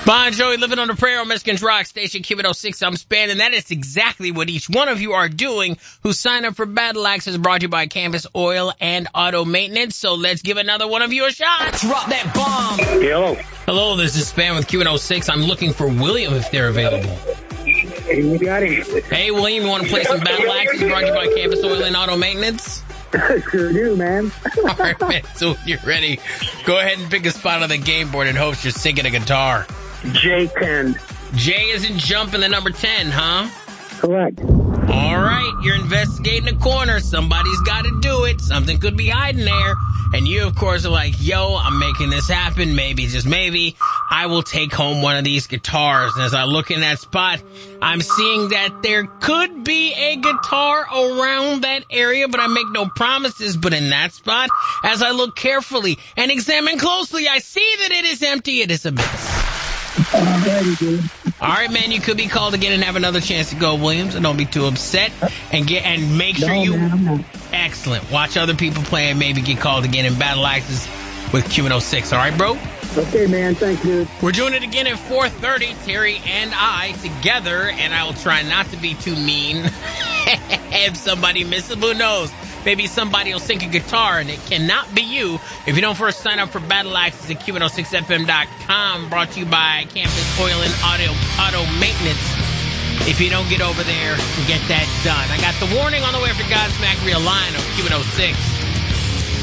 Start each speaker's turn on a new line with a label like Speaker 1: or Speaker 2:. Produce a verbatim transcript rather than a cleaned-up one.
Speaker 1: Bon Jovi, living on a prayer on Mexicans Rock Station, Q one oh six. I'm Span, and that is exactly what each one of you are doing who signed up for Battle Axe. Is brought to you by Campus Oil and Auto Maintenance. So let's give another one of you a shot. Drop that bomb.
Speaker 2: Hello.
Speaker 1: Hello, this is Span with Q one oh six. I'm looking for William if they're available.
Speaker 2: Hey, you got it.
Speaker 1: Hey, William, you want to play some Battle Axes brought to you by Campus Oil and Auto Maintenance?
Speaker 2: Sure do, man.
Speaker 1: All right, man. So when you're ready, go ahead and pick a spot on the game board and hope you're singing a guitar.
Speaker 2: J ten.
Speaker 1: J isn't jumping the number ten, huh?
Speaker 2: Correct.
Speaker 1: All right, you're investigating a corner. Somebody's got to do it. Something could be hiding there. And you, of course, are like, yo, I'm making this happen. Maybe, just maybe, I will take home one of these guitars. And as I look in that spot, I'm seeing that there could be a guitar around that area, but I make no promises. But in that spot, as I look carefully and examine closely, I see that it is empty. It is a miss.
Speaker 2: Alrighty, dude.
Speaker 1: All right, man, you could be called again and have another chance to go, Williams, and don't be too upset. And get and make sure
Speaker 2: No,
Speaker 1: you...
Speaker 2: man, I'm not.
Speaker 1: Excellent. Watch other people play and maybe get called again in Battle Axes with Q one oh six. All right, bro?
Speaker 2: Okay, man. Thanks, dude.
Speaker 1: We're doing it again at four thirty, Terry and I together, and I will try not to be too mean. If somebody misses, who knows? Maybe somebody will sink a guitar, and it cannot be you. If you don't first sign up for Battle Axes at Q one oh six F M dot com, brought to you by Campus Oil and Auto, Auto Maintenance. If you don't get over there and get that done. I got the warning on the way for Godsmack Real Line on Q one oh six.